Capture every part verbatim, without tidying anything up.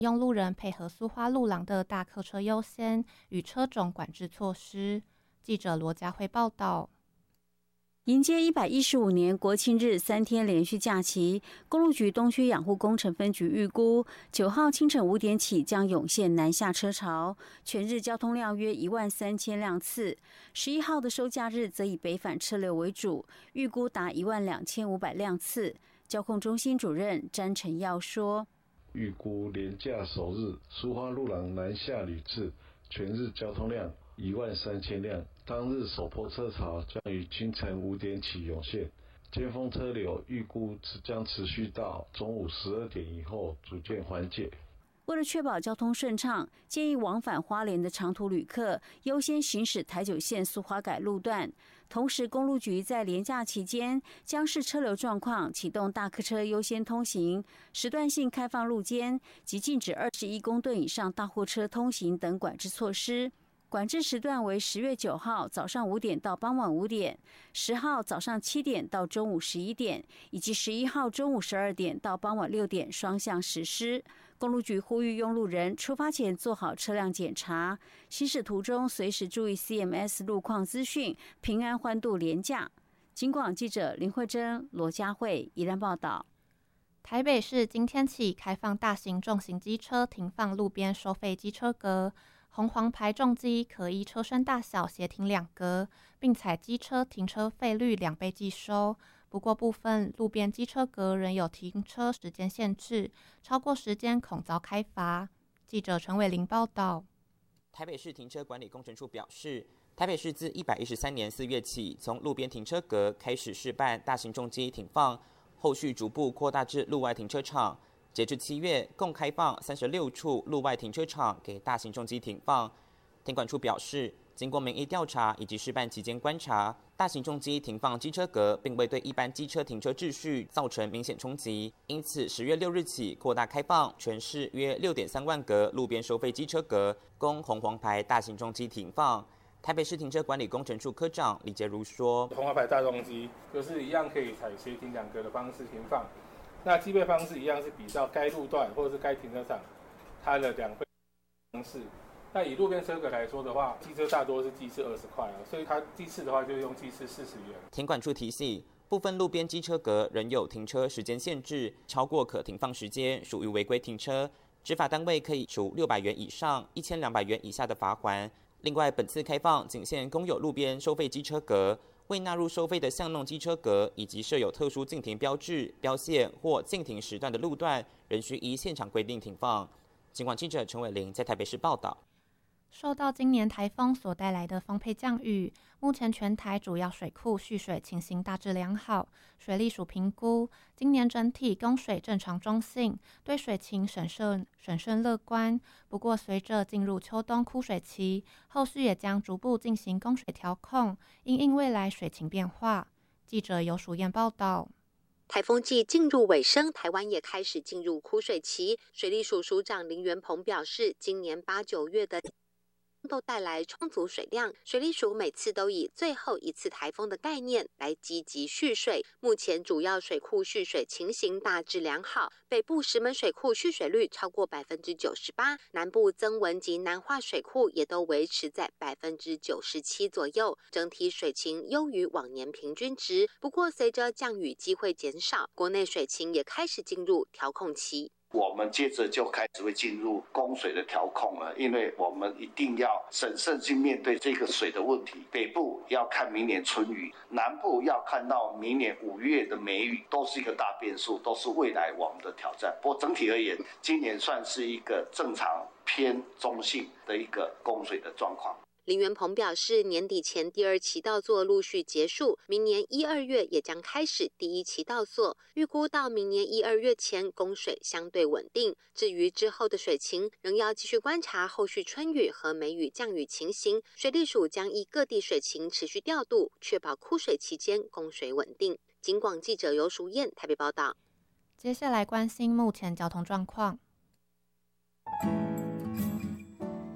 用路人配合苏花路廊的大客车优先与车种管制措施。记者罗家慧报道。 迎接一百一十五年国庆日三天连续假期，公路局东区养护工程分局预估，九号清晨五点起将涌现南下车潮，全日交通量约一万三千辆次。十一号的收假日则以北返车流为主，预估达一万两千五百辆次。交控中心主任詹成耀说：“ 预估连假首日，苏花路廊南下旅次全日交通量一万三千辆。当日首波车潮将于清晨五点起涌现，尖峰车流预估将持续到中午十二点以后逐渐缓解。” 为了确保交通顺畅，建议往返花莲的长途旅客优先行驶台九线苏花改路段。同时，公路局在连假期间将视车流状况启动大客车优先通行、时段性开放路肩及禁止二十一公吨以上大货车通行等管制措施。管制时段为十月九号早上五点到傍晚五点，十号早上七点到中午十一点，以及十一号中午十二点到傍晚六点双向实施。公路局呼吁用路人出发前做好车辆检查，行驶途中随时注意 C M S 路况资讯，平安欢度连假。警广记者林慧珍、罗佳慧宜兰报道。 台北市今天起开放大型重型机车停放路边收费机车格。红黄牌重机可依车身大小协停两格，并采机车停车费率两倍计收。不过部分路边机车格仍有停车时间限制，超过时间恐遭开罚。记者陈伟玲报道。 台北市停车管理工程处表示，台北市自一百一十三年四月起，从路边停车格开始试办大型重机停放，后续逐步扩大至路外停车场。截至七月，共开放三十六处路外停车场给大型重机停放。停管处表示，经过民意调查以及试办期间观察，大型重机停放机车格并未对一般机车停车秩序造成明显冲击，因此十月六日起扩大开放全市约六点三万个路边收费机车格，供红黄牌大型重机停放。台北市停车管理工程处科长李杰如说：“ 红黄牌大重机就是一样可以采协停两格的方式停放。那计费方式一样是比照该路段或者是该停车场它的两倍方式。那以路边车格来说的话，机车大多是计次二十块啊，所以它计次的话就用计次四十元。” 停管处提醒，部分路边机车格仍有停车时间限制，超过可停放时间属于违规停车，执法单位可以处六百元以上一千两百元以下的罚锾。另外，本次开放仅限公有路边收费机车格。未纳入收费的巷弄机车格以及设有特殊禁停标志、标线或禁停时段的路段，仍需依现场规定停放。警广记者陈伟玲在台北市报道。 受到今年台风所带来的丰沛降雨，目前全台主要水库蓄水情形大致良好。水利署评估，今年整体供水正常中性，对水情审慎审慎乐观。不过，随着进入秋冬枯水期，后续也将逐步进行供水调控，因应未来水情变化。记者游淑燕报道。 台风季进入尾声，台湾也开始进入枯水期。水利署署长林元鹏表示，今年八九月的都带来充足水量，水利署每次都以最后一次台风的概念来积极蓄水。目前主要水库蓄水情形大致良好，北部石门水库蓄水率超过百分之九十八，南部曾文及南化水库也都维持在百分之九十七左右，整体水情优于往年平均值。不过，随着降雨机会减少，国内水情也开始进入调控期。 我们接着就开始会进入供水的调控了，因为我们一定要审慎去面对这个水的问题。北部要看明年春雨，南部要看到明年五月的梅雨，都是一个大变数，都是未来我们的挑战。不过整体而言，今年算是一个正常偏中性的一个供水的状况。 林元鹏表示，年底前第二期稻作陆续结束，明年一二月也将开始第一期稻作，预估到明年一二月前供水相对稳定。至于之后的水情，仍要继续观察后续春雨和梅雨降雨情形。水利署将依各地水情持续调度，确保枯水期间供水稳定。警广记者游淑燕台北报道。 接下来关心目前交通状况。 台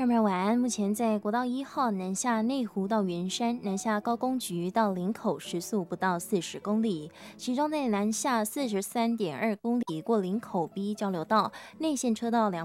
众朋友晚安。目前在国道一号南下内湖到圆山，南下高工局到林口时速不到四十公里，其中在南下四十三点二公里过林口 B 交流道内线车道两。